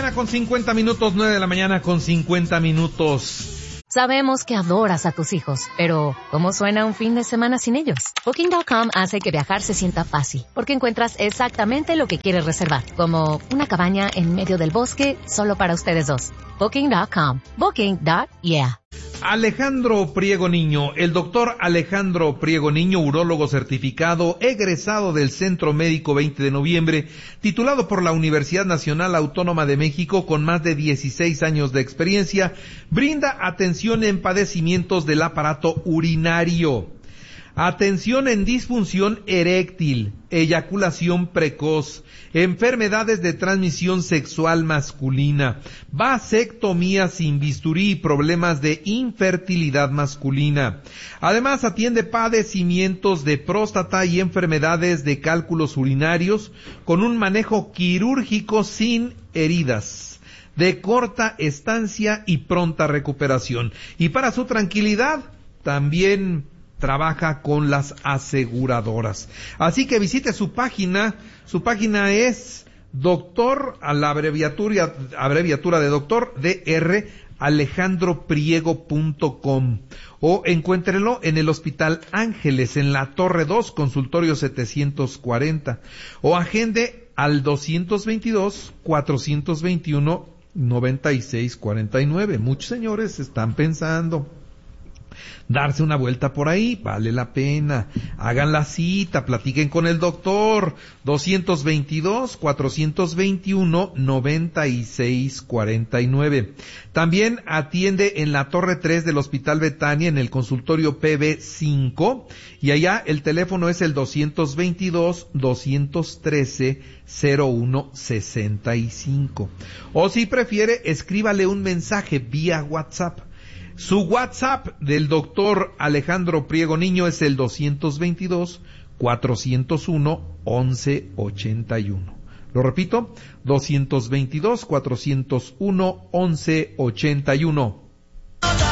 con 50 minutos, 9 de la mañana con 50 minutos. Sabemos que adoras a tus hijos, pero ¿cómo suena un fin de semana sin ellos? Booking.com hace que viajar se sienta fácil, porque encuentras exactamente lo que quieres reservar, como una cabaña en medio del bosque solo para ustedes dos. Booking.com. Booking.yeah. Alejandro Priego Niño, el doctor Alejandro Priego Niño, urólogo certificado, egresado del Centro Médico 20 de Noviembre, titulado por la Universidad Nacional Autónoma de México con más de 16 años de experiencia, brinda atención en padecimientos del aparato urinario, atención en disfunción eréctil, eyaculación precoz, enfermedades de transmisión sexual masculina, vasectomía sin bisturí y problemas de infertilidad masculina. Además, atiende padecimientos de próstata y enfermedades de cálculos urinarios con un manejo quirúrgico sin heridas, de corta estancia y pronta recuperación. Y para su tranquilidad, también trabaja con las aseguradoras. Así que visite su página es doctor, a la abreviatura de doctor, Dr. alejandropriego.com, o encuéntrelo en el Hospital Ángeles, en la Torre 2, consultorio 740, o agende al 222-421-9649. Muchos señores están pensando darse una vuelta por ahí, vale la pena. Hagan la cita, platiquen con el doctor. 222-421-9649. También atiende en la Torre 3 del Hospital Betania, en el consultorio PB5, y allá el teléfono es el 222-213-0165. O si prefiere, escríbale un mensaje vía WhatsApp. Su WhatsApp del doctor Alejandro Priego Niño es el 222-401-1181. Lo repito, 222-401-1181.